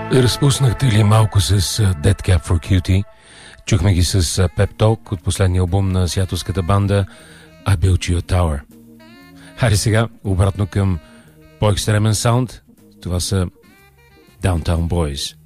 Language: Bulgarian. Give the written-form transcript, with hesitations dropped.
Разпуснахте ли малко с Dead Cap for Cutie? Чухме ги с Pep Talk от последния албум на сиатлската банда I Built You a Tower. Хайде сега обратно към по-екстремен саунд. Това са Downtown Boys.